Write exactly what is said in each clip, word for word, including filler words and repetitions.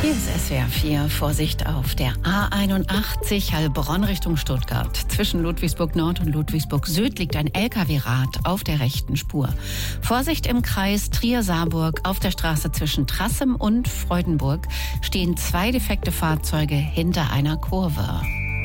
Hier ist S W R vier. Vorsicht auf der A einundachtzig Heilbronn Richtung Stuttgart. Zwischen Ludwigsburg Nord und Ludwigsburg Süd liegt ein L K W-Rad auf der rechten Spur. Vorsicht im Kreis Trier-Saarburg. Auf der Straße zwischen Trassem und Freudenburg stehen zwei defekte Fahrzeuge hinter einer Kurve.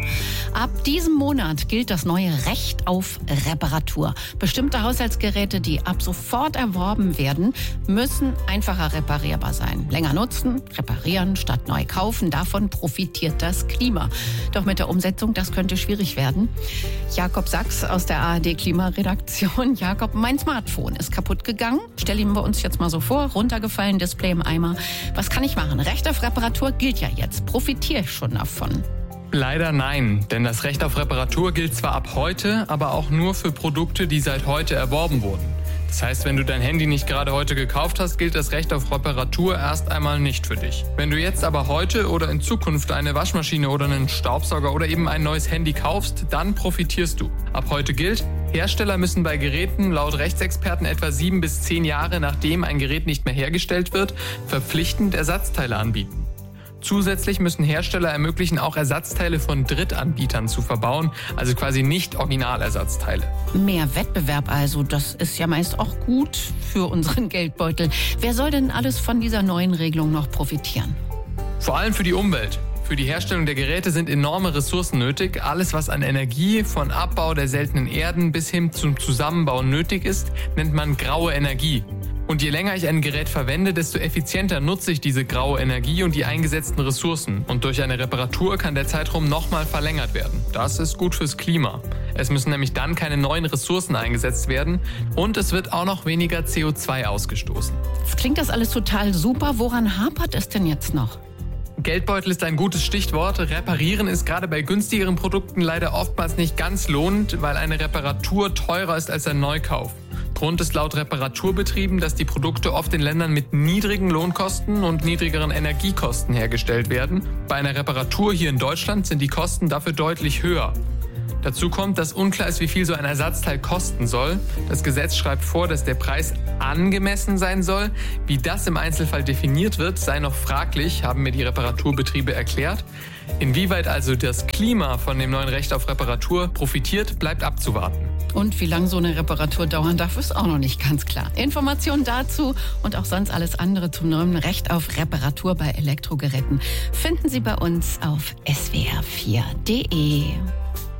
Ab diesem Monat gilt das neue Recht auf Reparatur. Bestimmte Haushaltsgeräte, die ab sofort erworben werden, müssen einfacher reparierbar sein. Länger nutzen, reparieren statt neu kaufen, davon profitiert das Klima. Doch mit der Umsetzung, das könnte schwierig werden. Jakob Sachs aus der A R D-Klimaredaktion. Jakob, mein Smartphone ist kaputt gegangen. Stellen wir uns jetzt mal so vor, runtergefallen, Display im Eimer. Was kann ich machen? Recht auf Reparatur gilt ja jetzt. Profitiere ich schon davon? Leider nein, denn das Recht auf Reparatur gilt zwar ab heute, aber auch nur für Produkte, die seit heute erworben wurden. Das heißt, wenn du dein Handy nicht gerade heute gekauft hast, gilt das Recht auf Reparatur erst einmal nicht für dich. Wenn du jetzt aber heute oder in Zukunft eine Waschmaschine oder einen Staubsauger oder eben ein neues Handy kaufst, dann profitierst du. Ab heute gilt, Hersteller müssen bei Geräten laut Rechtsexperten etwa sieben bis zehn Jahre nachdem ein Gerät nicht mehr hergestellt wird, verpflichtend Ersatzteile anbieten. Zusätzlich müssen Hersteller ermöglichen, auch Ersatzteile von Drittanbietern zu verbauen, also quasi nicht Originalersatzteile. Mehr Wettbewerb also, das ist ja meist auch gut für unseren Geldbeutel. Wer soll denn alles von dieser neuen Regelung noch profitieren? Vor allem für die Umwelt. Für die Herstellung der Geräte sind enorme Ressourcen nötig. Alles, was an Energie, von Abbau der seltenen Erden bis hin zum Zusammenbau nötig ist, nennt man graue Energie. Und je länger ich ein Gerät verwende, desto effizienter nutze ich diese graue Energie und die eingesetzten Ressourcen. Und durch eine Reparatur kann der Zeitraum nochmal verlängert werden. Das ist gut fürs Klima. Es müssen nämlich dann keine neuen Ressourcen eingesetzt werden und es wird auch noch weniger C O zwei ausgestoßen. Jetzt klingt das alles total super. Woran hapert es denn jetzt noch? Geldbeutel ist ein gutes Stichwort. Reparieren ist gerade bei günstigeren Produkten leider oftmals nicht ganz lohnend, weil eine Reparatur teurer ist als ein Neukauf. Grund ist laut Reparaturbetrieben, dass die Produkte oft in Ländern mit niedrigen Lohnkosten und niedrigeren Energiekosten hergestellt werden. Bei einer Reparatur hier in Deutschland sind die Kosten dafür deutlich höher. Dazu kommt, dass unklar ist, wie viel so ein Ersatzteil kosten soll. Das Gesetz schreibt vor, dass der Preis angemessen sein soll. Wie das im Einzelfall definiert wird, sei noch fraglich, haben mir die Reparaturbetriebe erklärt. Inwieweit also das Klima von dem neuen Recht auf Reparatur profitiert, bleibt abzuwarten. Und wie lange so eine Reparatur dauern darf, ist auch noch nicht ganz klar. Informationen dazu und auch sonst alles andere zum neuen Recht auf Reparatur bei Elektrogeräten finden Sie bei uns auf S W R vier punkt de.